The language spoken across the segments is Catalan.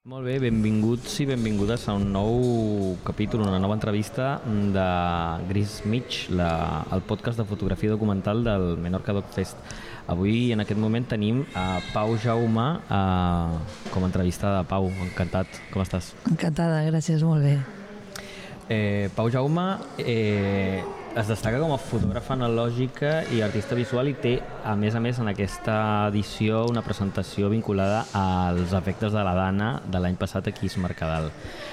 Molt bé, benvinguts i benvingudes a un nou capítol, una nova entrevista de Gris Mig, el podcast de fotografia documental del Menorca Doc Fest. Avui, en aquest moment, tenim a Pau Jaume com a entrevistada. Pau, encantat. Com estàs? Encantada, gràcies, molt bé. Pau Jaume es destaca com a fotògrafa analògica i artista visual i té, a més, en aquesta edició una presentació vinculada als efectes de la Dana de l'any passat aquí a Mercadal.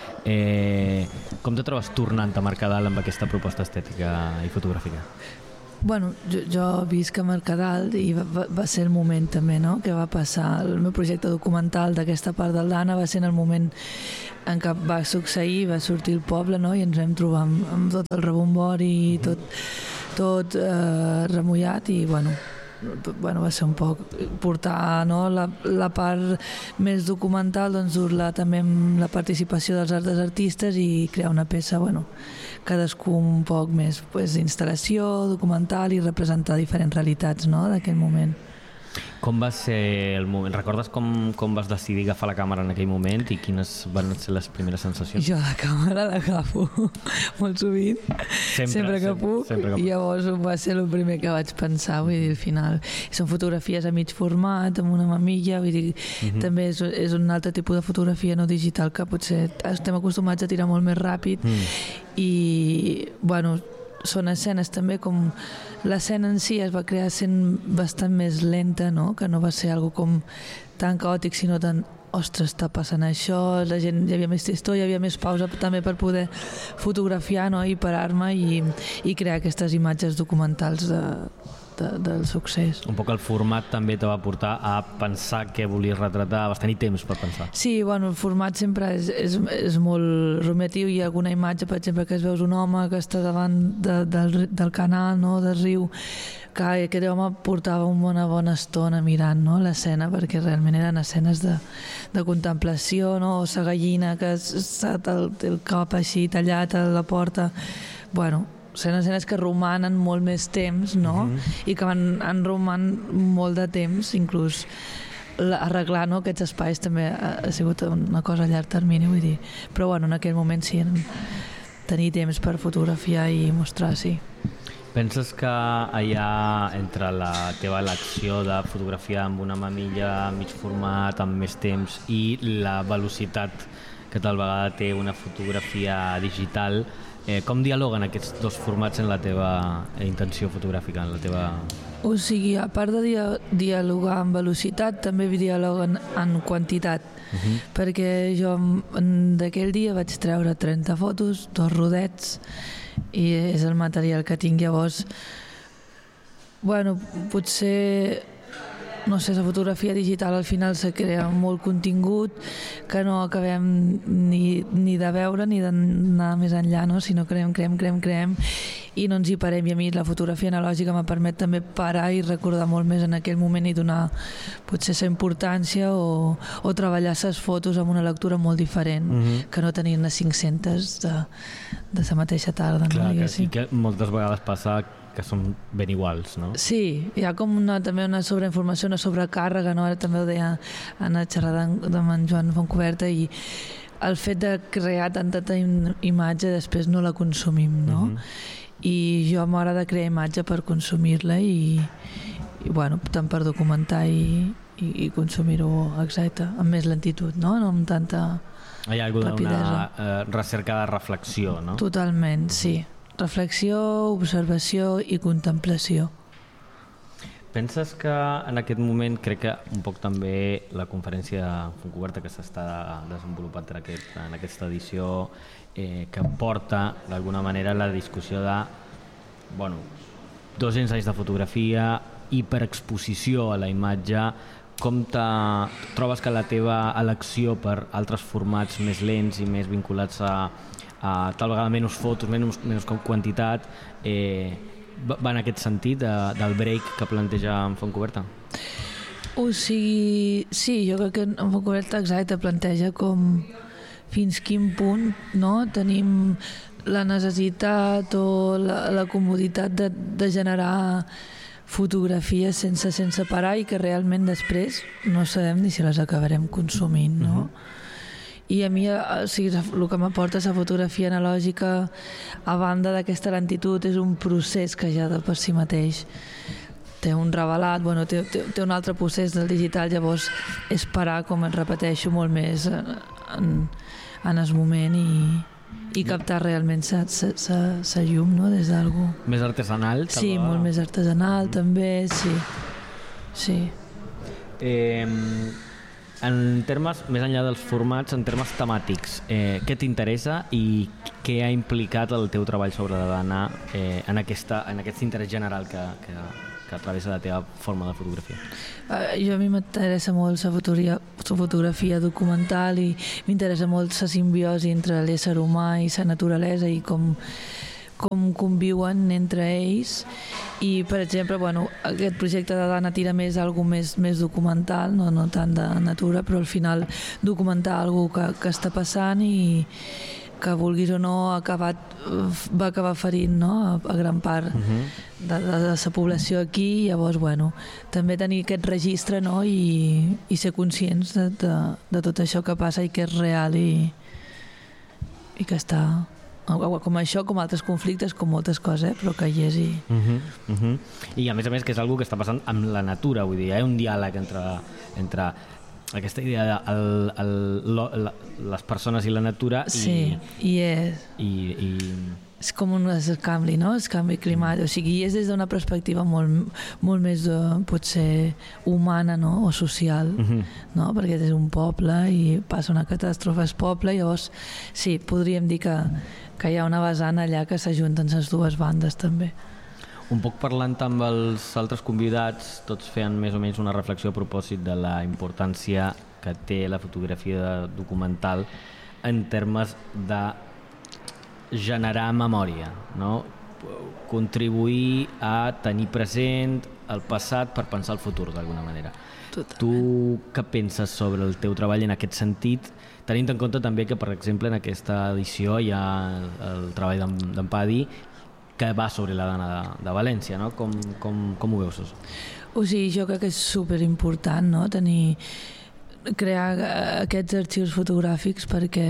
Com te trobes tornant a Mercadal amb aquesta proposta estètica i fotogràfica? Bueno, jo visc a Mercadal i va ser el moment també, no?, que va passar el meu projecte documental d'aquesta part del Dana, va ser en el moment en què va succeir, va sortir el poble, no?, i ens vam trobar amb tot el rebombori i tot remullat i bueno, va ser un poc portar, no, la part més documental, doncs dur-la també amb la participació dels altres artistes i crear una peça, bueno, cadascú un poc més instal·lació, documental i representar diferents realitats, no, d'aquell moment. Com va ser el moment? Recordes com vas decidir agafar la càmera en aquell moment i quines van ser les primeres sensacions? Jo la càmera l'agafo molt sovint, sempre que puc, i llavors va ser el primer que vaig pensar, vull dir, al final són fotografies a mig format, amb una mamilla, vull dir, també és un altre tipus de fotografia no digital que potser estem acostumats a tirar molt més ràpid i, bueno, són escenes també com l'escena en si es va crear sent bastant més lenta, no?, que no va ser algo com tan caòtic, sinó tan, ostres, està passant això, la gent, hi havia més tristor, hi havia més pausa també per poder fotografiar, no?, i parar-me i crear aquestes imatges documentals del succés. Un poc el format també te va portar a pensar què volies retratar, vas tenir temps per pensar. Sí, bueno, el format sempre és molt rumiatiu. Hi ha alguna imatge, per exemple, que es veus un home que està davant del canal, no?, del riu, que aquest home portava una bona estona mirant, no?, l'escena, perquè realment eren escenes de contemplació, no?, o la gallina que està el cap així tallat a la porta. Bueno, són escenes que romanen molt més temps, no? I que han roman molt de temps, inclús arreglar, no, aquests espais també ha sigut una cosa a llarg termini, vull dir. Però bueno, en aquell moment sí, tenir temps per fotografiar i mostrar, sí. Penses que allà, entre la teva elecció de fotografiar amb una mamilla mig format, amb més temps, i la velocitat que tal vegada té una fotografia digital, com dialoguen aquests dos formats en la teva intenció fotogràfica, en la teva... O sigui, a part de dialogar en velocitat, també dialoguen en quantitat, perquè jo d'aquell dia vaig treure 30 fotos, 2 rodets, i és el material que tinc. Llavors, bueno, potser, no sé, la fotografia digital al final se crea molt contingut que no acabem ni de veure ni d'anar més enllà, no?, sinó creem i no ens hi parem, i a mi la fotografia analògica me permet també parar i recordar molt més en aquell moment i donar potser la importància o treballar les fotos amb una lectura molt diferent que no tenir-ne 500 de la mateixa tarda. Clar, no? que sí que moltes vegades passa que són ben iguals, no? Sí, hi ha com també una sobreinformació, una sobrecàrrega, no? Ara també ho deia en la xerrada amb en Joan Fontcoberta, i el fet de crear tanta imatge després no la consumim, no? I jo m'agrada crear imatge per consumir-la i bueno, tant per documentar i consumir-ho, exacte, amb més lentitud, no amb tanta Hi ha alguna rapidesa. Recerca de reflexió, no? Totalment, sí. Reflexió, observació i contemplació. Penses que en aquest moment, crec que un poc també la conferència Fontcoberta que s'està desenvolupant en aquesta edició, que porta d'alguna manera la discussió de 200 anys de fotografia, hiperexposició a la imatge, com trobes que la teva elecció per altres formats més lents i més vinculats a tal vegada menys fotos, menys quantitat, va en aquest sentit del break que planteja en Fontcoberta? O sigui, sí, jo crec que en Fontcoberta exacte planteja com fins quin punt, no, tenim la necessitat o la comoditat de generar fotografies sense parar i que realment després no sabem ni si les acabarem consumint, no? I a mi o sigui, el que m'aporta la fotografia analògica, a banda d'aquesta lentitud, és un procés que ja de per si mateix té un revelat, bueno, té un altre procés del digital, llavors és parar, com et repeteixo, molt més en el moment i captar realment la llum, no? Des d'algú més artesanal. Sí, molt més artesanal també, sí. En termes, més enllà dels formats, en termes temàtics, què t'interessa i què ha implicat el teu treball sobre la dana en aquest interès general que travessa la teva forma de fotografia? A mi m'interessa molt la fotografia documental i m'interessa molt la simbiosi entre l'ésser humà i la naturalesa i com conviuen entre ells. I, per exemple, aquest projecte de Dana tira més algo més documental, no tant de natura, però al final documentar algo que està passant i que vulguis o no va acabar ferint, no? A gran part de la població aquí. Llavors, també tenir aquest registre, no? I ser conscients de tot això que passa i que és real i que està com això, com altres conflictes, com moltes coses, però que hi és I a més que és algo que està passant amb la natura, vull dir, hi ha un diàleg entre aquesta idea de les persones i la natura i és com un canvi, no? El canvi climàtic, o sigui, és des d'una perspectiva molt més potser humana, no? O social, no? Perquè és un poble i passa una catàstrofe al poble, llavors sí, podríem dir que hi ha una vessant allà que s'ajunten les dues bandes també. Un poc parlant amb els altres convidats, tots feien més o menys una reflexió a propòsit de la importància que té la fotografia documental en termes de generar memòria, no? Contribuir a tenir present el passat per pensar el futur d'alguna manera. Totalment. Tu què penses sobre el teu treball en aquest sentit, tenint en compte també que, per exemple, en aquesta edició hi ha el treball d'en Padi que va sobre la dana de València, no? Com ho veus? O sigui, jo crec que és superimportant, no? Crear aquests arxius fotogràfics perquè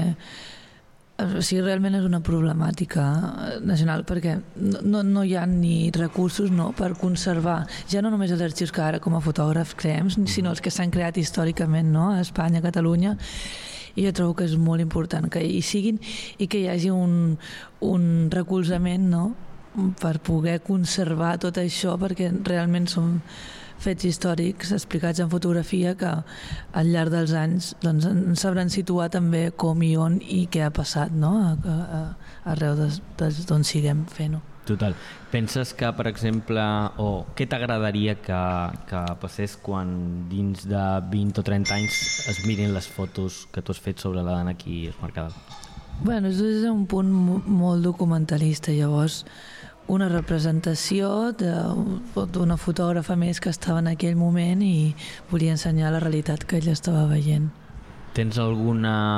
realment és una problemàtica nacional, perquè no hi ha ni recursos per conservar, ja no només els arxius que ara com a fotògrafs creem, sinó els que s'han creat històricament, no? A Espanya, a Catalunya, i jo trobo que és molt important que hi siguin i que hi hagi un recolzament, no? Per poder conservar tot això, perquè realment són fets històrics explicats en fotografia que al llarg dels anys ens sabran situar també com i on i què ha passat, no? Arreu d'on siguem fent-ho. Total. Penses que, per exemple, o què t'agradaria que passés quan dins de 20 o 30 anys es mirin les fotos que tu has fet sobre la dana aquí a Mercadal? És un punt molt documentalista, llavors una representació d'una fotògrafa més que estava en aquell moment i volia ensenyar la realitat que ella estava veient. Tens algun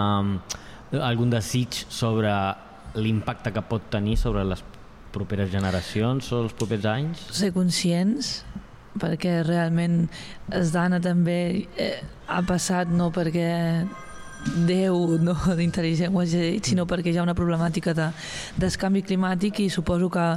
desig sobre l'impacte que pot tenir sobre les properes generacions o els propers anys? Ser conscients, perquè realment es dana també ha passat no perquè Déu d'intel·ligència, sinó perquè hi ha una problemàtica d'escanvi climàtic i suposo que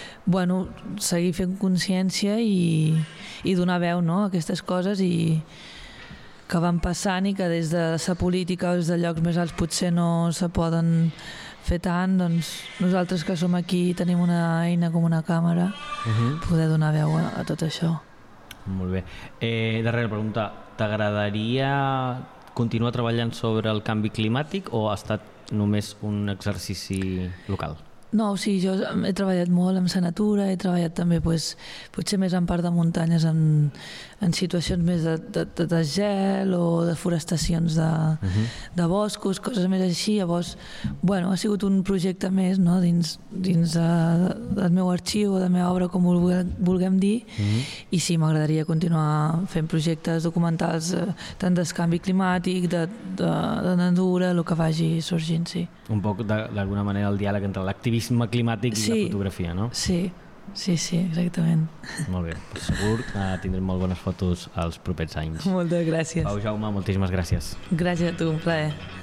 seguir fent consciència i donar veu a aquestes coses i que van passant i que des de la política o des de llocs més alts potser no se poden fer tant, doncs nosaltres que som aquí tenim una eina com una càmera poder donar veu a tot això. Molt bé. Darrera pregunta, t'agradaria continuar treballant sobre el canvi climàtic o ha estat només un exercici local? No, sí, jo he treballat molt amb la natura, he treballat també potser més en part de muntanyes en situacions més de gel o de forestacions de boscos, coses més així. Llavors, ha sigut un projecte més dins del meu arxiu o de la meva obra, com ho vulguem dir, i sí, m'agradaria continuar fent projectes documentals tant d'escanvi climàtic, de natura, el que vagi sorgint, sí. Un poc, d'alguna manera, el diàleg entre l'activisme climàtic i la fotografia, no? Sí, exactament. Molt bé, segur que tindrem molt bones fotos als propers anys. Moltes gràcies. Pau Jaume, moltíssimes gràcies. Gràcies a tu, un plaer.